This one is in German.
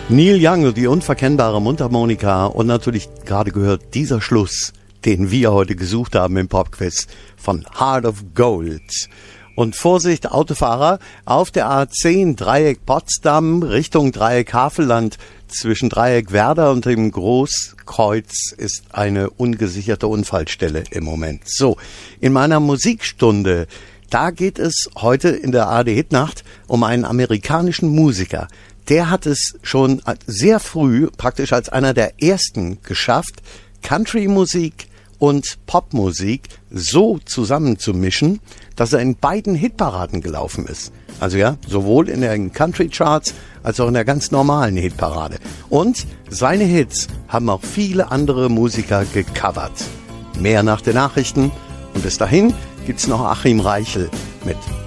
Neil Young und die unverkennbare Mundharmonika und natürlich gerade gehört dieser Schluss, den wir heute gesucht haben im Popquiz von Heart of Gold. Und Vorsicht, Autofahrer, auf der A10 Dreieck Potsdam Richtung Dreieck Havelland zwischen Dreieck Werder und dem Großkreuz ist eine ungesicherte Unfallstelle im Moment. So, in meiner Musikstunde, da geht es heute in der ARD-Hitnacht um einen amerikanischen Musiker. Der hat es schon sehr früh, praktisch als einer der ersten, geschafft, Country-Musik und Popmusik so zusammenzumischen, dass er in beiden Hitparaden gelaufen ist. Also ja, sowohl in den Country-Charts als auch in der ganz normalen Hitparade. Und seine Hits haben auch viele andere Musiker gecovert. Mehr nach den Nachrichten. Und bis dahin gibt's noch Achim Reichel mit